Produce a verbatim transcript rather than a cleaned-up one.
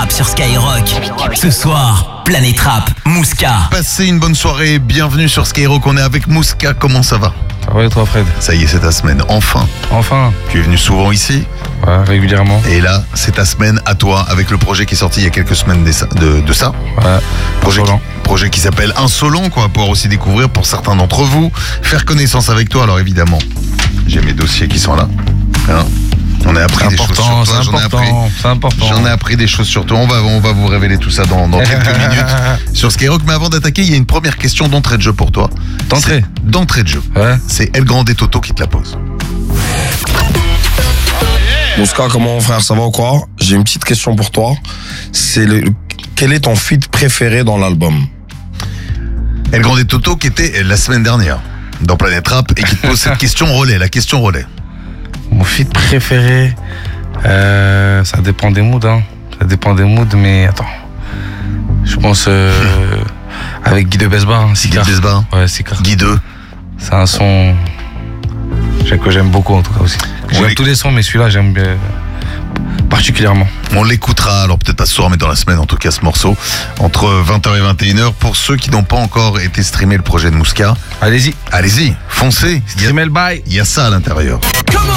Rap sur Skyrock. Ce soir, Planète Rap, Mouska. Passez une bonne soirée, bienvenue sur Skyrock, on est avec Mouska, comment ça va? Ça va et toi Fred? Ça y est, c'est ta semaine, enfin. Enfin. Tu es venu souvent ici? Ouais, régulièrement. Et là, c'est ta semaine à toi, avec le projet qui est sorti il y a quelques semaines de, de ça. Ouais. Projet qui, Insolent. projet qui s'appelle Insolent, qu'on va pouvoir aussi découvrir pour certains d'entre vous. Faire connaissance avec toi, alors évidemment, j'ai mes dossiers qui sont là. Hein, on a appris des choses sur Important, toi, c'est j'en ai appris. important, c'est important. J'en ai appris des choses sur toi, on va, on va vous révéler tout ça dans, dans quelques minutes sur Skyrock. Mais avant d'attaquer, il y a une première question d'entrée de jeu pour toi. D'entrée C'est- D'entrée de jeu. Ouais. C'est El Grande Toto qui te la pose. Mouska, comment mon frère, ça va ou quoi? J'ai une petite question pour toi. C'est le, quel est ton feat préféré dans l'album? El Grande Toto qui était la semaine dernière dans Planète Rap et qui te pose cette question relais, la question relais. Mon feat préféré, euh, ça dépend des moods, hein. Ça dépend des moods, mais attends. Je pense euh, avec Guy de Besbar, hein, Sicard. Guy de Besbar. Ouais, Sicard. Guy deux. C'est un son que j'aime beaucoup en tout cas aussi. J'aime Oui. tous les sons, mais celui-là j'aime bien particulièrement. On l'écoutera, alors peut-être pas ce soir, mais dans la semaine, en tout cas, ce morceau, entre vingt heures et vingt et une heures. Pour ceux qui n'ont pas encore été streamés le projet de Mouska, Allez-y, allez-y, foncez. Il y a- streamez le bail. il y a ça à l'intérieur.